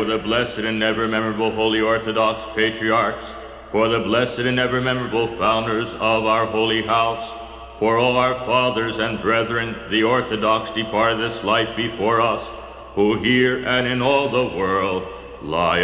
the blessed and ever memorable Holy Orthodox Patriarchs, for the blessed and ever memorable founders of our holy house, for all our fathers and brethren, the Orthodox departed this life before us, who here and in all the world lie